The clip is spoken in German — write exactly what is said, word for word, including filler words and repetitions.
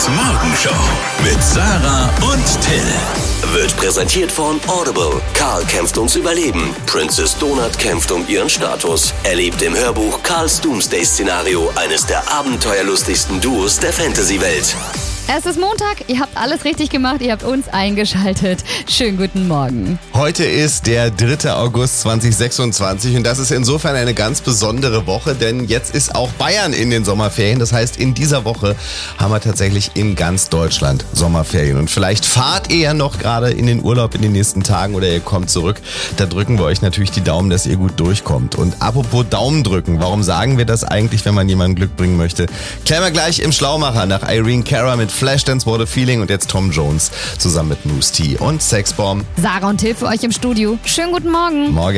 Morgenshow mit Sarah und Till. Wird präsentiert von Audible. Karl kämpft ums Überleben. Princess Donut kämpft um ihren Status. Erlebt im Hörbuch Karls Doomsday-Szenario eines der abenteuerlustigsten Duos der Fantasy-Welt. Es ist Montag, ihr habt alles richtig gemacht, ihr habt uns eingeschaltet. Schönen guten Morgen. Heute ist der dritte August zweitausendsechsundzwanzig und das ist insofern eine ganz besondere Woche, denn jetzt ist auch Bayern in den Sommerferien. Das heißt, in dieser Woche haben wir tatsächlich in ganz Deutschland Sommerferien. Und vielleicht fahrt ihr ja noch gerade in den Urlaub in den nächsten Tagen oder ihr kommt zurück. Da drücken wir euch natürlich die Daumen, dass ihr gut durchkommt. Und apropos Daumen drücken, warum sagen wir das eigentlich, wenn man jemandem Glück bringen möchte? Klären wir gleich im Schlaumacher nach Irene Cara mit Flashdance What a Feeling und jetzt Tom Jones zusammen mit Moose T und Sexbomb. Sarah und Till für euch im Studio. Schönen guten Morgen. Morgen.